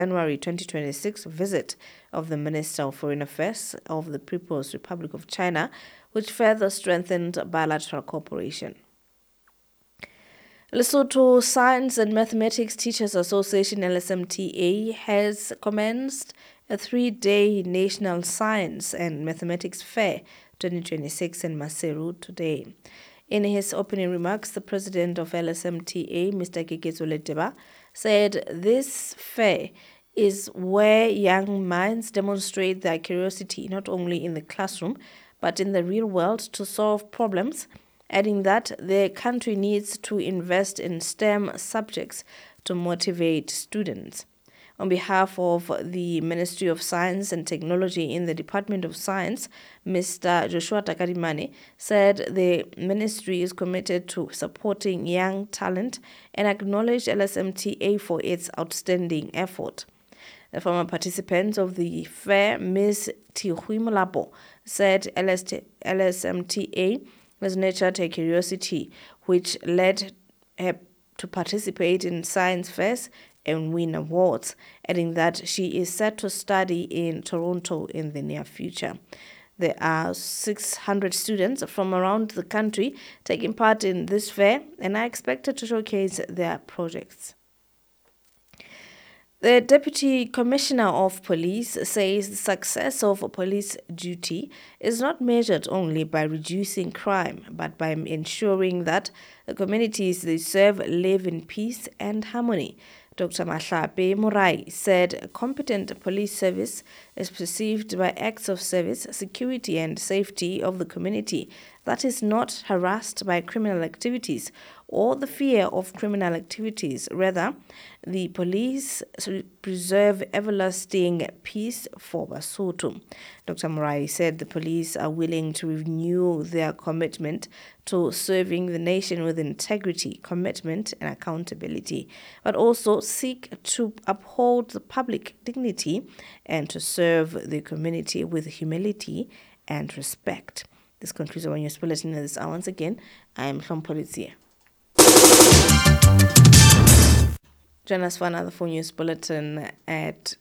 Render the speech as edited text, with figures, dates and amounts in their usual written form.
January 2026 visit of the Minister of Foreign Affairs of the People's Republic of China, which further strengthened bilateral cooperation. Lesotho Science and Mathematics Teachers Association LSMTA has commenced a 3-day National Science and Mathematics Fair 2026 in Maseru today. In his opening remarks, the president of LSMTA, Mr. Kekezo Leteba, said this fair is where young minds demonstrate their curiosity not only in the classroom but in the real world to solve problems, adding that the country needs to invest in STEM subjects to motivate students. On behalf of the Ministry of Science and Technology in the Department of Science, Mr. Joshua Takarimane said the ministry is committed to supporting young talent and acknowledged LSMTA for its outstanding effort. The former participant of the fair, Ms. Tihui Molapo, said LSMTA has nurtured her curiosity, which led her to participate in science fairs and win awards, adding that she is set to study in Toronto in the near future. There are 600 students from around the country taking part in this fair and are expected to showcase their projects. The Deputy Commissioner of Police says the success of police duty is not measured only by reducing crime, but by ensuring that the communities they serve live in peace and harmony. Dr. Mahlape Morai said a competent police service is perceived by acts of service, security and safety of the community that is not harassed by criminal activities or the fear of criminal activities. Rather, the police preserve everlasting peace for Basotho. Dr. Morai said the police are willing to renew their commitment to serving the nation with integrity, commitment and accountability, but also seek to uphold the public dignity and to serve the community with humility and respect. This concludes our news bulletin this hour. Once again, I am from Polizia. Join us for another full news bulletin at